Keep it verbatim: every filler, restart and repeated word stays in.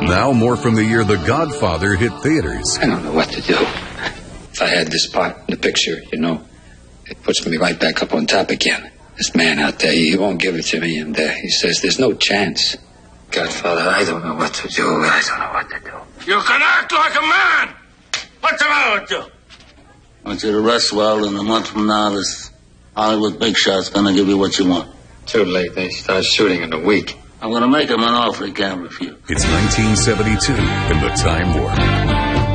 Now more from the year The Godfather hit theaters. I don't know what to do. If I had this part in the picture, you know, it puts me right back up on top again. This man out there, he won't give it to me, and uh, he says there's no chance. Godfather, I don't know what to do. I don't know what to do. You can act like a man! What's the matter with you? I want you to rest well, and a month from now, this Hollywood big shot's gonna give you what you want. Too late. They start shooting in a week. I'm gonna make him an offer he can't refuse. It's nineteen seventy-two in the Time Warp.